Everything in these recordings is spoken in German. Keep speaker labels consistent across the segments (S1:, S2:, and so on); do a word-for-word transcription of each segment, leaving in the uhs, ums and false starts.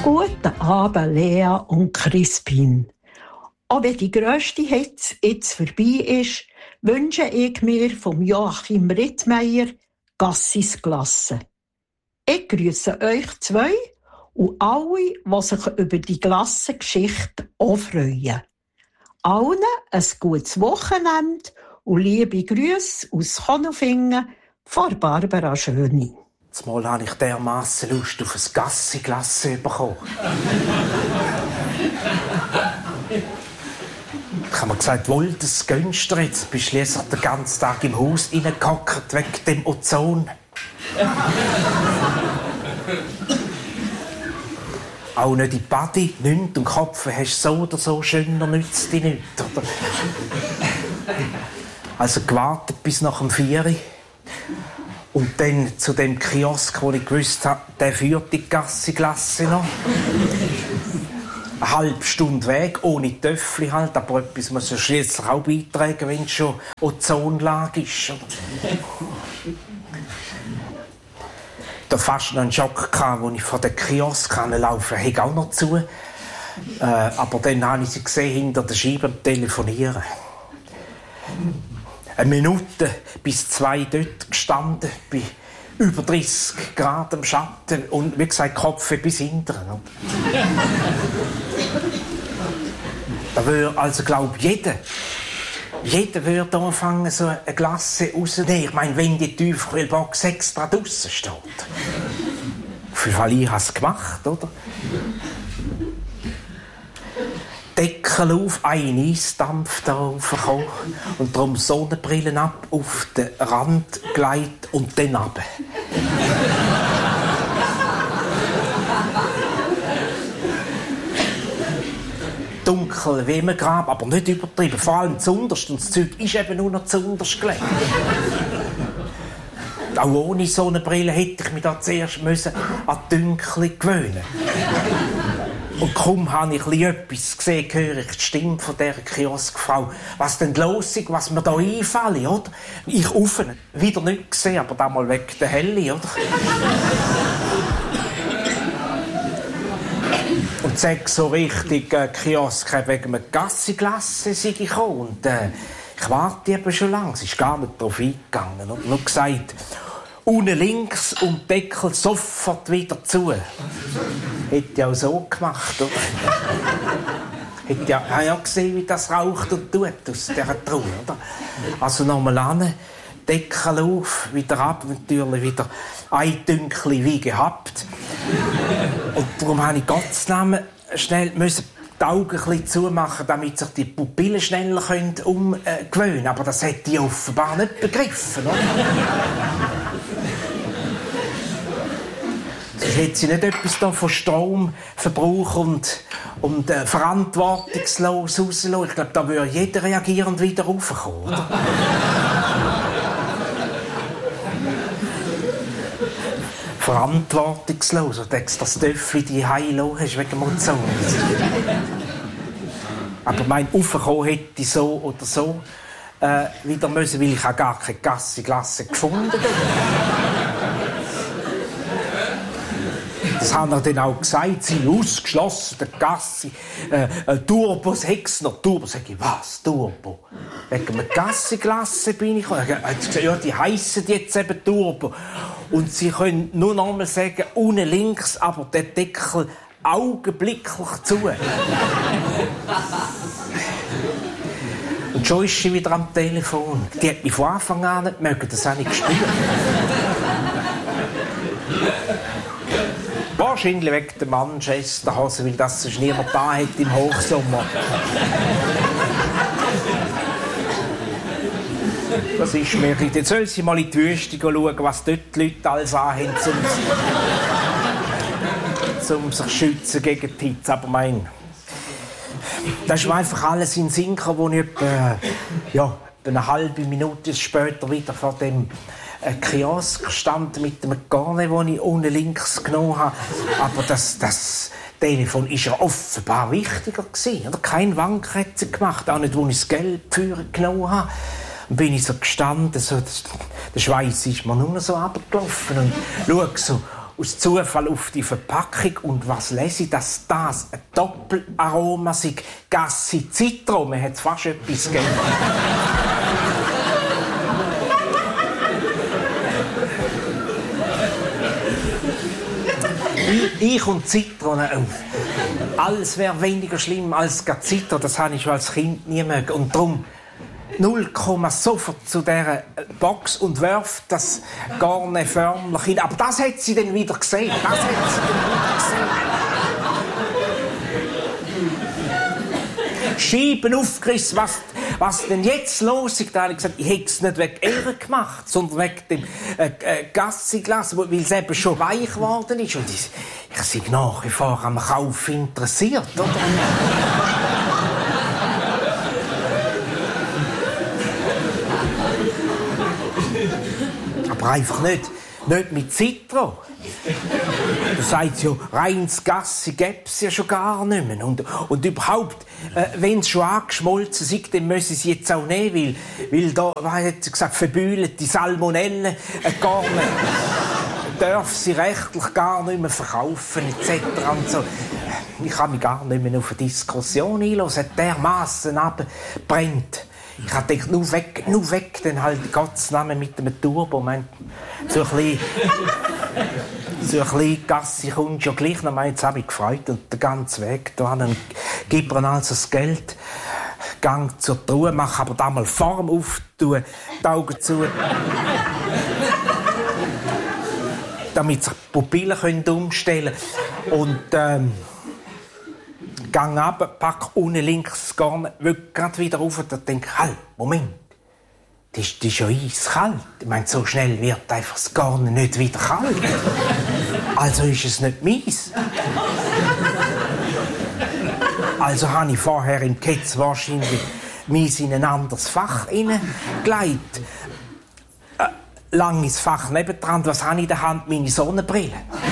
S1: Guten Abend, Lea und Crispin. Auch wenn die grösste Hitze jetzt vorbei ist, wünsche ich mir vom Joachim Rittmeier Gassis Glasse. Ich grüße euch zwei und alle, die sich über die Glassengeschichte auch freuen. Allen ein gutes Wochenende und liebe Grüße aus Konolfingen von Barbara Schöni.
S2: Zumal habe ich dermassen Lust auf ein Gassi-Glasse bekommen. Ich habe mir gesagt, wohl, das gönnst du jetzt. Bist schliesslich den ganzen Tag im Haus reingehockt wegen dem Ozon. Auch nicht in die Body, nichts und Kopf hast so oder so schöner nützt dich nicht. Oder? Also gewartet bis nach dem vier. Und dann zu dem Kiosk, wo ich gewusst habe, der führt die Gassi-Glasse noch. Eine halbe Stunde Weg, ohne Töffel halt, aber etwas muss ja schliesslich auch beitragen, wenn es schon Ozonlage ist. Da fast noch einen Schock gehabt, als ich von der Kiosk laufen konnte, auch noch zu. Äh, aber dann habe ich sie gesehen, hinter der Scheibe am Telefonieren. Eine Minute bis zwei dort gestanden, bei über dreissig Grad im Schatten und wie gesagt, Kopf bis hinten. Da würde also, glaube ich, jeder, jeder würde anfangen, so eine Glasse rauszunehmen. Ich meine, wenn die Tiefkühlbox extra draussen steht. Auf jeden Fall, ich habe es gemacht, oder? Deckel auf, ein Eisdampf da raufgekommen und darum Sonnenbrillen ab, auf den Rand gelegt und dann runter. Dunkel wie im Grab, aber nicht übertrieben. Vor allem zuunterst, und das Zeug ist eben nur noch zuunterst gelegt. Auch ohne Sonnenbrille hätte ich mich da zuerst müssen an die Dunkel gewöhnen. Und kaum habe ich etwas gesehen, höre ich die Stimme von dieser Kioskfrau. Was denn los ist, was mir da einfällt, oder? Ich offen, wieder nicht gesehen, aber damals wegen der Helle, oder? Und sag so richtig, äh, Kiosk wegen einem Gassi-Glasse sei ich gekommen. Und äh, ich warte eben schon lange, sie ist gar nicht darauf eingegangen. Und nur gesagt, unten links und Deckel sofort wieder zu. Hätte ich auch so gemacht, oder? Hätte ja, habe ja gesehen, wie das raucht und tut aus dieser Truhe, oder? Also nochmal an, Deckel auf, wieder ab, natürlich wieder ein Dünkli wie gehabt. Und darum musste ich Gottes Namen schnell müssen die Augen ein bisschen zumachen, damit sich die Pupillen schneller umgewöhnen können. Aber das hätte ich offenbar nicht begriffen, oder? Sonst hätte sie nicht etwas da von Stromverbrauch und, und äh, verantwortungslos rauslassen. Ich glaube, da würde jeder reagierend wieder raufkommen, oder? Verantwortungslos. Und denkst, das Töffel die Heilo hast wegen dem Ozon. Aber mein Raufkommen hätte ich so oder so äh, wieder müssen, weil ich auch gar keine Gassi-Glasse gefunden habe. Das haben wir dann auch gesagt, sie ausgeschlossen, der Gassi, äh, äh, Turbos hätt's noch. Turbo, sag ich, was, Turbo? Wegen einer Gassi-Glasse bin ich gekommen. Er hat gesagt, ja, die heissen jetzt eben Turbo. Und sie können nur noch einmal sagen, unten links, aber der Deckel augenblicklich zu. Und schon ist sie wieder am Telefon. Die hat mich von Anfang an nicht mögen, das habe ich gespürt. Wahrscheinlich wegen der Manchesterhose, weil das sonst niemand da hat im Hochsommer. Das ist mir. Jetzt soll sie mal in die Wüste schauen, was dort die Leute alles anhaben, um, um sich schützen gegen die Hitze. Aber mein, das ist mir einfach alles in den Sinn gekommen, wo ich etwa, ja, eine halbe Minute später wieder vor dem ein Kiosk stand mit einem Garne, das ich unten links genommen habe. Aber das, das Telefon war ja offenbar wichtiger gewesen. Oder? Kein Wank hat sie gemacht, auch nicht, wo ich das Geld für genommen habe. Dann bin ich so gestanden, so, der Schweiß ist mir nur so runtergelaufen und schaue so aus Zufall auf die Verpackung und was lese ich, dass das ein Doppelaroma sei. Gassi Zitro, man hat fast etwas gegeben. ich, ich und Zitrone, oh. Alles wäre weniger schlimm als Zitro, das habe ich schon als Kind nie mögen. Und darum null Komma sofort zu dieser Box und wirft das gar nicht förmlich hin. Aber das hat sie dann wieder gesehen. Das hat sie dann wieder gesehen. Scheiben aufgerissen, was, was denn jetzt los ist. Da habe ich gesagt, ich hätte es nicht wegen ihr gemacht, sondern wegen dem äh, äh, Gassiglas, weil es eben schon weich geworden ist. Und ich, ich sei nach wie vor am Kauf interessiert, oder? Aber einfach nicht, nicht mit Zitro. Du sagst ja, reines Gassi gäbe es ja schon gar nicht mehr. Und, und überhaupt, äh, wenn es schon angeschmolzen ist, dann müssen sie jetzt auch nehmen, weil, weil da, was hat sie gesagt, verbühlt die Salmonellen äh, gar nicht. Darf sie rechtlich gar nicht mehr verkaufen, et cetera. Und so. Ich kann mich gar nicht mehr auf eine Diskussion einlassen. Dermassen abbrennt. Ich habe gedacht, nur weg, nur weg, dann halt Gottes Namen mit einem Turbo. Mein, so ein bisschen, so ein bisschen Gassi kommt ja gleich noch mal. Jetzt habe ich gefreut und den ganzen Weg da dann gib mir also das Geld, gang zur Truhe, mach aber da mal Form auf, tue die Augen zu, damit sich die Pupillen können umstellen können. Und ähm, gang ab, pack unten links gar nicht, will gerade wieder rauf und denke, halt, Moment, das ist, das ist ja eiskalt. Ich meine, so schnell wird einfach das Garn nicht wieder kalt. Also ist es nicht meins. Also habe ich vorher im Ketz wahrscheinlich meins in ein anderes Fach hineingelegt. Äh, langes Fach nebendran, was habe ich in der Hand? Meine Sonnenbrille.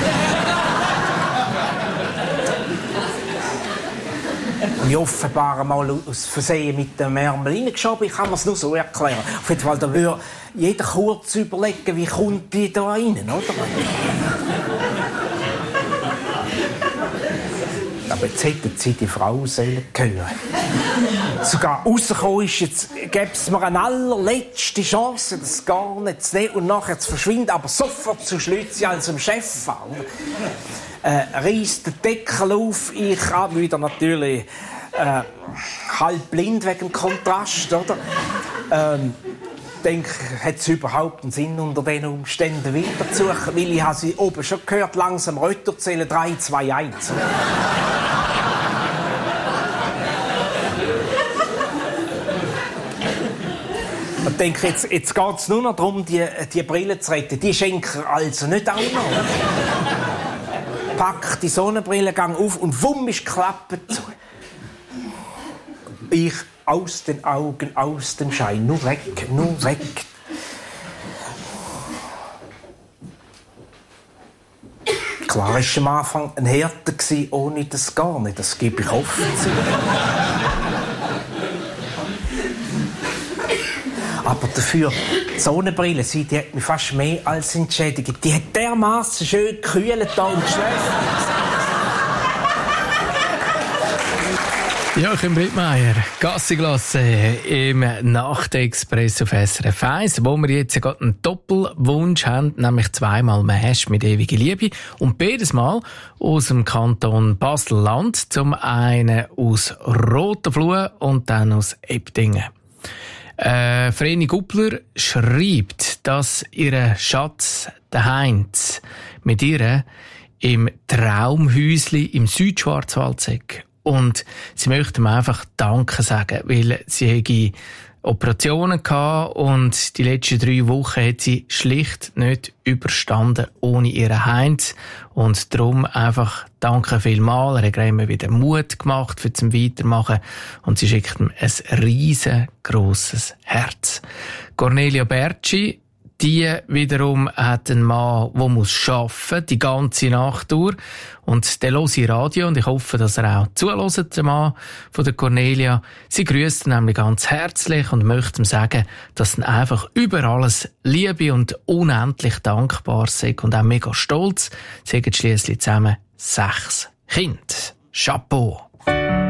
S2: Ich offenbar mal aus Versehen mit dem Ärmel reingeschoben. Ich kann mir es nur so erklären. Auf jeden Fall, da würde jeder kurz überlegen, wie kommt die da rein, oder? Aber jetzt hätten sie die Frau sollen hören. Sogar rausgekommen ist, jetzt gäbe es mir eine allerletzte Chance, das gar nicht zu nehmen und nachher zu verschwinden, aber sofort zu Schlützi als dem Chef an. Äh, reißt den Deckel auf, ich habe wieder natürlich äh, halb blind wegen dem Kontrast, oder? Ähm, ich denke, hat es überhaupt einen Sinn, unter diesen Umständen weiterzusuchen, weil ich habe sie oben schon gehört, langsam runterzählen, drei, zwei, eins. Ich denke, jetzt, jetzt geht es nur noch darum, die, die Brille zu retten. Die schenken also nicht auch noch. Pack die Sonnenbrille, gang auf und wumm ist die Klappe zu. Ich aus den Augen, aus dem Schein. Nur weg, nur weg. Klar war am Anfang ein Härte, ohne das gar nicht. Das gebe ich offen zu. Aber dafür, die Sonnenbrille, die hat mich fast mehr als entschädigt. Die hat dermassen schön gekühlt da und geschläft.
S3: Joachim Brittmeier, Gassiglasse im Nachtexpress auf S R F eins, wo wir jetzt gerade einen Doppelwunsch haben, nämlich zweimal Mash mit ewiger Liebe und beides Mal aus dem Kanton Basel-Land, zum einen aus Rotenfluh und dann aus Ebdingen. Äh, Vreni Guppler schreibt, dass ihr Schatz, der Heinz, mit ihr im Traumhäusli im Südschwarzwald sei. Und sie möchte mir einfach Danke sagen, weil sie hätte Operationen gehabt und die letzten drei Wochen hat sie schlicht nicht überstanden ohne ihren Heinz. Und darum einfach Danke vielmals. Er hat immer wieder Mut gemacht für zum Weitermachen und sie schickt ihm ein riesengroßes Herz. Cornelia Bertschi, Die wiederum hat einen Mann, der muss arbeiten, die ganze Nacht durch. Und der hört Radio und ich hoffe, dass er auch zuhört, der Mann von der Cornelia. Sie grüßt ihn nämlich ganz herzlich und möchte ihm sagen, dass er einfach über alles Liebe und unendlich dankbar sei und auch mega stolz. Sie haben schliesslich zusammen sechs Kinder. Chapeau!